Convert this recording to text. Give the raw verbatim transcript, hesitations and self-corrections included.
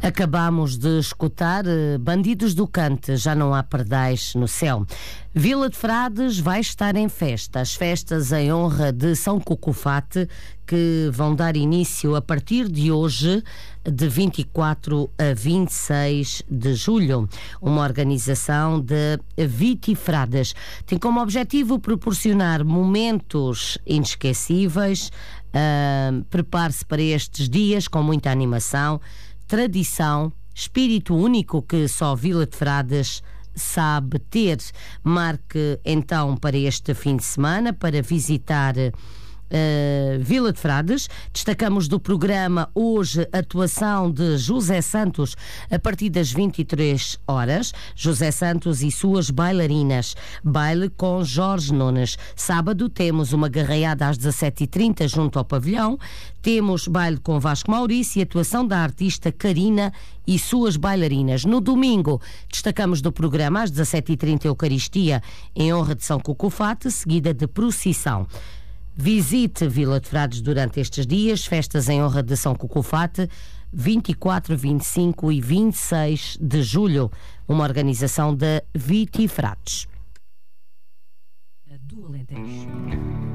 Acabamos de escutar uh, Bandidos do Cante, Já Não Há Pardais no Céu. Vila de Frades vai estar em festa. As festas em honra de São Cucufate, que vão dar início a partir de hoje, de vinte e quatro a vinte e seis de julho. Uma organização de Vitifrades. Tem como objetivo proporcionar momentos inesquecíveis. Uh, prepare-se para estes dias com muita animação, tradição, espírito único que só Vila de Frades sabe ter. Marque então para este fim de semana para visitar Uh, Vila de Frades. Destacamos do programa hoje a atuação de José Santos a partir das vinte e três horas. José Santos e suas bailarinas. Baile com Jorge Nunes. Sábado temos uma garreada às dezassete e trinta junto ao pavilhão. Temos baile com Vasco Maurício e atuação da artista Karina e suas bailarinas. No domingo, destacamos do programa às dezassete e trinta Eucaristia em honra de São Cucufate, seguida de procissão. Visite Vila de Frades durante estes dias, festas em honra de São Cucufate, vinte e quatro, vinte e cinco e vinte e seis de julho, uma organização da Vitifrades. Do Alentejo.